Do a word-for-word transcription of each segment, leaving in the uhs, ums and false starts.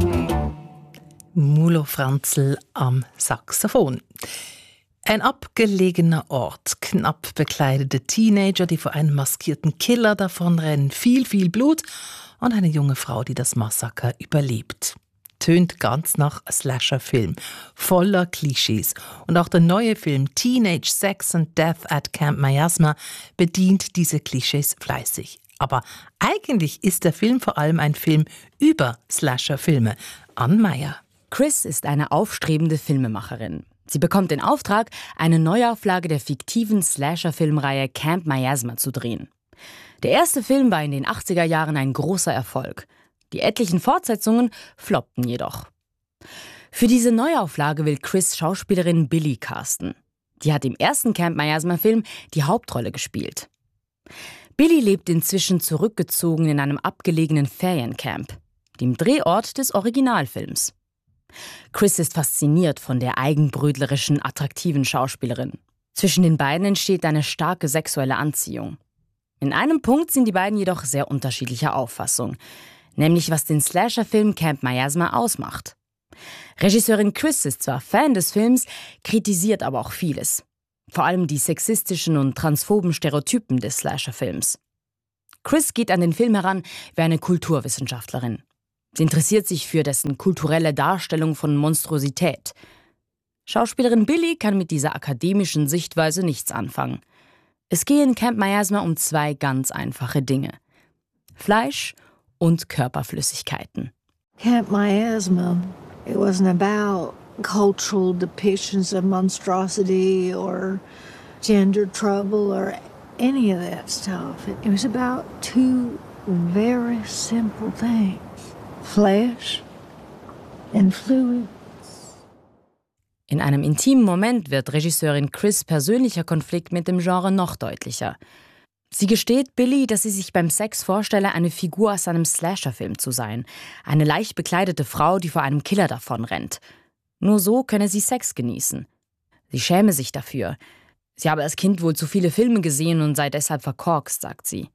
Mulo Franzl am Saxophon. Ein abgelegener Ort, knapp bekleidete Teenager, die vor einem maskierten Killer davonrennen, viel, viel Blut und eine junge Frau, die das Massaker überlebt. Tönt ganz nach Slasher-Film, voller Klischees. Und auch der neue Film Teenage Sex and Death at Camp Miasma bedient diese Klischees fleißig. Aber eigentlich ist der Film vor allem ein Film über Slasher-Filme. Ann Meyer. Chris ist eine aufstrebende Filmemacherin. Sie bekommt den Auftrag, eine Neuauflage der fiktiven Slasher-Filmreihe Camp Miasma zu drehen. Der erste Film war in den achtziger Jahren ein großer Erfolg. Die etlichen Fortsetzungen floppten jedoch. Für diese Neuauflage will Chris Schauspielerin Billy casten. Die hat im ersten Camp Miasma-Film die Hauptrolle gespielt. Billy lebt inzwischen zurückgezogen in einem abgelegenen Feriencamp, dem Drehort des Originalfilms. Chris ist fasziniert von der eigenbrötlerischen, attraktiven Schauspielerin. Zwischen den beiden entsteht eine starke sexuelle Anziehung. In einem Punkt sind die beiden jedoch sehr unterschiedlicher Auffassung, nämlich was den Slasher-Film Camp Miasma ausmacht. Regisseurin Chris ist zwar Fan des Films, kritisiert aber auch vieles. Vor allem die sexistischen und transphoben Stereotypen des Slasher-Films. Chris geht an den Film heran wie eine Kulturwissenschaftlerin. Sie interessiert sich für dessen kulturelle Darstellung von Monstrosität. Schauspielerin Billy kann mit dieser akademischen Sichtweise nichts anfangen. Es gehe in Camp Miasma um zwei ganz einfache Dinge: Fleisch und Körperflüssigkeiten. Camp Miasma, it wasn't about cultural depictions of monstrosity or gender trouble or any of that stuff. It was about two very simple things: flesh and fluids. In einem intimen Moment wird Regisseurin Chris' persönlicher Konflikt mit dem Genre noch deutlicher. Sie gesteht Billy, dass sie sich beim Sex vorstelle, eine Figur aus einem Slasher-Film zu sein. Eine leicht bekleidete Frau, die vor einem Killer davonrennt. Nur so könne sie Sex genießen. Sie schäme sich dafür. Sie habe als Kind wohl zu viele Filme gesehen und sei deshalb verkorkst, sagt sie.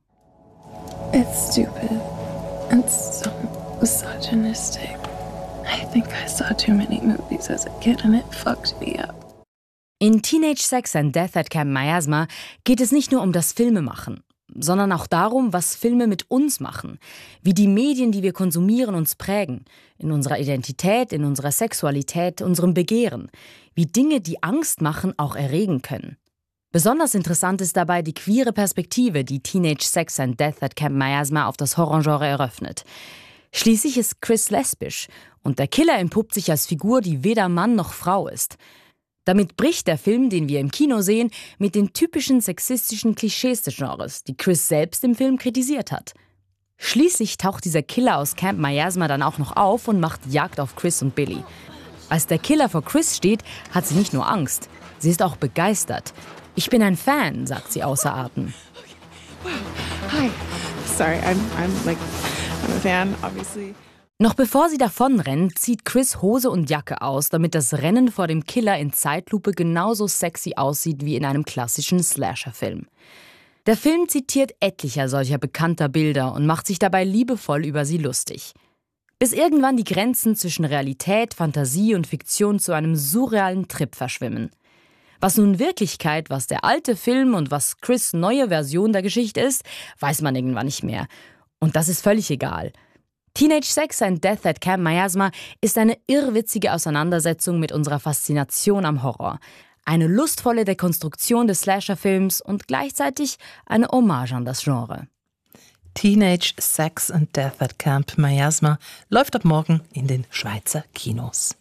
It's stupid. It's so misogynistic. I think I saw too many movies as a kid and it fucked me up. In Teenage Sex and Death at Camp Miasma geht es nicht nur um das Filmemachen, sondern auch darum, was Filme mit uns machen, wie die Medien, die wir konsumieren, uns prägen, in unserer Identität, in unserer Sexualität, unserem Begehren, wie Dinge, die Angst machen, auch erregen können. Besonders interessant ist dabei die queere Perspektive, die Teenage Sex and Death at Camp Miasma auf das Horrorgenre eröffnet. Schließlich ist Chris lesbisch und der Killer entpuppt sich als Figur, die weder Mann noch Frau ist. Damit bricht der Film, den wir im Kino sehen, mit den typischen sexistischen Klischees des Genres, die Chris selbst im Film kritisiert hat. Schließlich taucht dieser Killer aus Camp Miasma dann auch noch auf und macht Jagd auf Chris und Billy. Als der Killer vor Chris steht, hat sie nicht nur Angst, sie ist auch begeistert. Ich bin ein Fan, sagt sie außer Atem. Wow. Hi. Sorry, I'm, I'm like, I'm a fan, obviously. Noch bevor sie davonrennt, zieht Chris Hose und Jacke aus, damit das Rennen vor dem Killer in Zeitlupe genauso sexy aussieht wie in einem klassischen Slasher-Film. Der Film zitiert etlicher solcher bekannter Bilder und macht sich dabei liebevoll über sie lustig. Bis irgendwann die Grenzen zwischen Realität, Fantasie und Fiktion zu einem surrealen Trip verschwimmen. Was nun Wirklichkeit, was der alte Film und was Chris' neue Version der Geschichte ist, weiß man irgendwann nicht mehr. Und das ist völlig egal. Teenage Sex and Death at Camp Miasma ist eine irrwitzige Auseinandersetzung mit unserer Faszination am Horror. Eine lustvolle Dekonstruktion des Slasher-Films und gleichzeitig eine Hommage an das Genre. Teenage Sex and Death at Camp Miasma läuft ab morgen in den Schweizer Kinos.